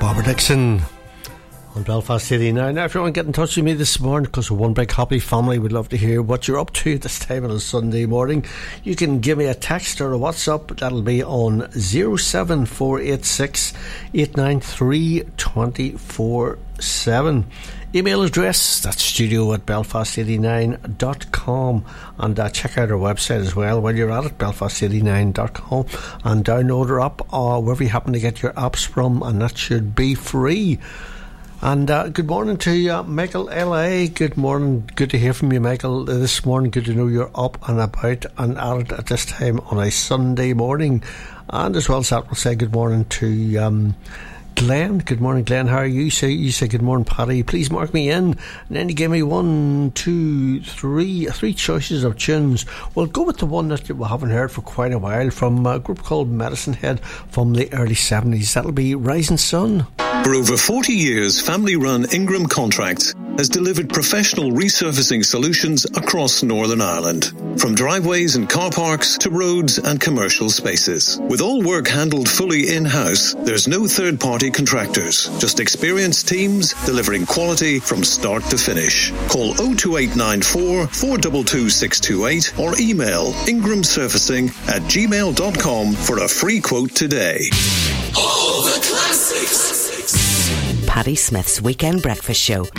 Robert Dixon on Belfast City Now. Now, if you want to get in touch with me this morning, because we're one big happy family, we'd love to hear what you're up to this time on a Sunday morning. You can give me a text or a WhatsApp. That'll be on 07486 893 247. Email address, that's studio@belfast89.com, and check out our website as well while you're at it, belfast89.com, and download our app wherever you happen to get your apps from, and that should be free. And good morning to Michael L.A. Good morning, good to hear from you, Michael, this morning. Good to know you're up and about and at it at this time on a Sunday morning. And as well as that, we'll say good morning to Glenn. Good morning, Glenn. How are you? You say good morning, Paddy. Please mark me in. And then you gave me three choices of tunes. We'll go with the one that we haven't heard for quite a while, from a group called Medicine Head from the early 70s. That'll be Rising Sun. For over 40 years, family-run Ingram Contracts has delivered professional resurfacing solutions across Northern Ireland, from driveways and car parks to roads and commercial spaces. With all work handled fully in-house, there's no third-party contractors, just experienced teams delivering quality from start to finish. Call 02894 422 628 or email ingramsurfacing@gmail.com for a free quote today. All the classics. Paddy Smith's Weekend Breakfast Show